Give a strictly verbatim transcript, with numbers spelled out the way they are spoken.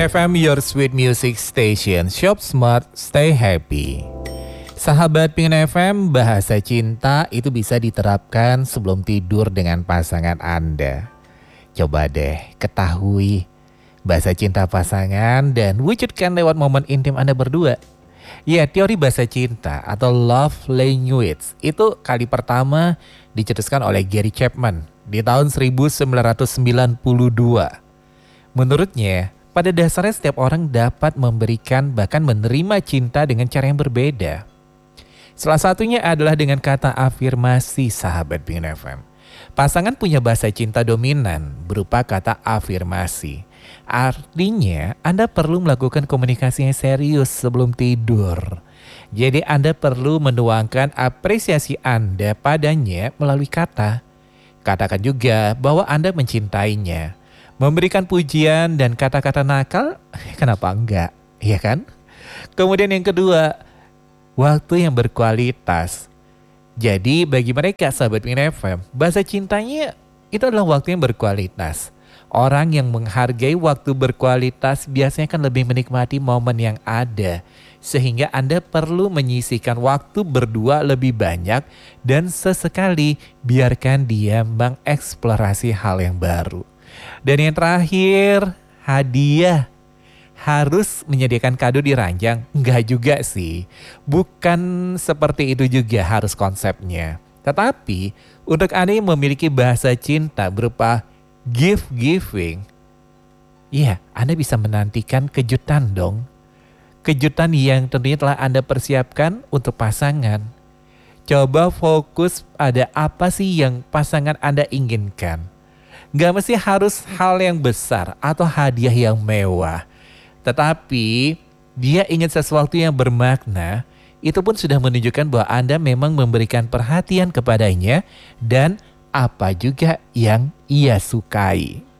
F M, your sweet music station. Shop smart, stay happy. Sahabat Pingin F M, bahasa cinta itu bisa diterapkan sebelum tidur dengan pasangan Anda. Coba deh ketahui bahasa cinta pasangan dan wujudkan lewat momen intim Anda berdua. Ya, teori bahasa cinta atau love language itu kali pertama dicetuskan oleh Gary Chapman di tahun seribu sembilan ratus sembilan puluh dua. Menurutnya, pada dasarnya setiap orang dapat memberikan bahkan menerima cinta dengan cara yang berbeda. Salah satunya adalah dengan kata afirmasi, sahabat Pingin F M. Pasangan punya bahasa cinta dominan berupa kata afirmasi. Artinya Anda perlu melakukan komunikasi yang serius sebelum tidur. Jadi Anda perlu menuangkan apresiasi Anda padanya melalui kata. Katakan juga bahwa Anda mencintainya. Memberikan pujian dan kata-kata nakal, kenapa enggak, ya kan? Kemudian yang kedua, waktu yang berkualitas. Jadi bagi mereka sahabat Pingin F M, bahasa cintanya itu adalah waktu yang berkualitas. Orang yang menghargai waktu berkualitas biasanya akan lebih menikmati momen yang ada. Sehingga Anda perlu menyisihkan waktu berdua lebih banyak dan sesekali biarkan dia mengeksplorasi hal yang baru. Dan yang terakhir, hadiah. Harus menyediakan kado di ranjang? Enggak juga sih. Bukan seperti itu juga harus konsepnya. Tetapi untuk Anda yang memiliki bahasa cinta berupa gift giving, ya Anda bisa menantikan kejutan dong. Kejutan yang tentunya telah Anda persiapkan untuk pasangan. Coba fokus pada apa sih yang pasangan Anda inginkan. Gak mesti harus hal yang besar atau hadiah yang mewah. Tetapi dia ingin sesuatu yang bermakna, itu pun sudah menunjukkan bahwa Anda memang memberikan perhatian kepadanya dan apa juga yang ia sukai.